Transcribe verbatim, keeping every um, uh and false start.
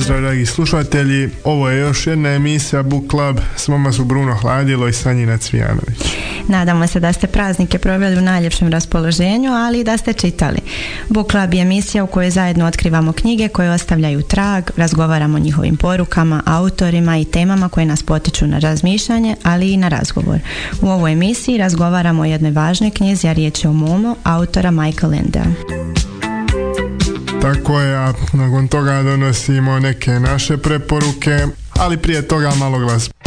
Pozdrav dragi slušatelji, ovo je još jedna emisija Book Club, s vama su Bruno Hladilo i Sanjina Cvijanović. Nadamo se da ste praznike proveli u najljepšem raspoloženju, ali i da ste čitali. Book Club je emisija u kojoj zajedno otkrivamo knjige koje ostavljaju trag, razgovaramo o njihovim porukama, autorima i temama koje nas potiču na razmišljanje, ali i na razgovor. U ovoj emisiji razgovaramo o jednoj važnoj knjizi, a riječ je o Momo, autora Michael Endea. Tako je, a nakon toga donosimo neke naše preporuke, ali prije toga malo glazbe.